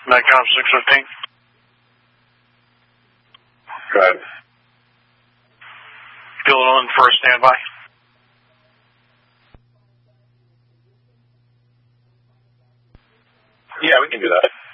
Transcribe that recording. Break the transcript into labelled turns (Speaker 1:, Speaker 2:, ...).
Speaker 1: Nightcom 615.
Speaker 2: Go ahead.
Speaker 1: Field on for a standby.
Speaker 2: Yeah, we can do that.